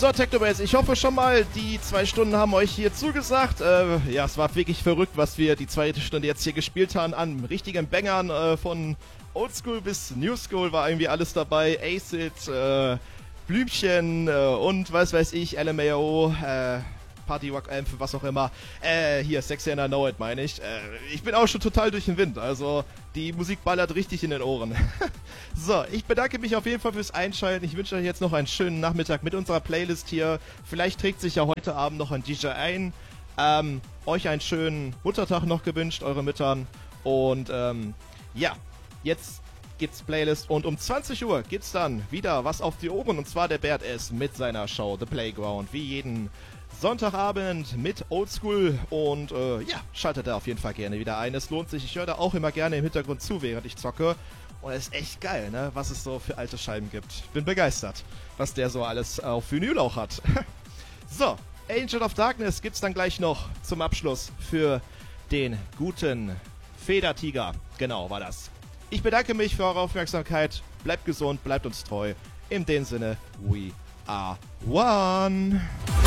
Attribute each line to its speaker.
Speaker 1: So, Technobase, ich hoffe schon mal, die 2 Stunden haben euch hier zugesagt. Ja, es war wirklich verrückt, was wir die 2. Stunde jetzt hier gespielt haben. An richtigen Bangern von Oldschool bis Newschool war irgendwie alles dabei. Acid, Blümchen und was weiß ich, LMAO, Party Rock Amp, was auch immer. Hier, Sexy and I Know It, meine ich. Ich bin auch schon total durch den Wind, also die Musik ballert richtig in den Ohren. So, ich bedanke mich auf jeden Fall fürs Einschalten. Ich wünsche euch jetzt noch einen schönen Nachmittag mit unserer Playlist hier. Vielleicht trägt sich ja heute Abend noch ein DJ ein. Euch einen schönen Muttertag noch gewünscht, eure Müttern. Und ja, jetzt gibt's Playlist und um 20 Uhr gibt's dann wieder was auf die Ohren, und zwar der Bert S. mit seiner Show The Playground, wie jeden Sonntagabend mit Oldschool, und ja, schaltet da auf jeden Fall gerne wieder ein. Es lohnt sich, ich höre da auch immer gerne im Hintergrund zu, während ich zocke, und es ist echt geil, ne, was es so für alte Scheiben gibt. Bin begeistert, was der so alles auf Vinyl auch hat. So, Angel of Darkness gibt's dann gleich noch zum Abschluss für den guten Federtiger. Genau, war das. Ich bedanke mich für eure Aufmerksamkeit. Bleibt gesund, bleibt uns treu. In dem Sinne, we are one.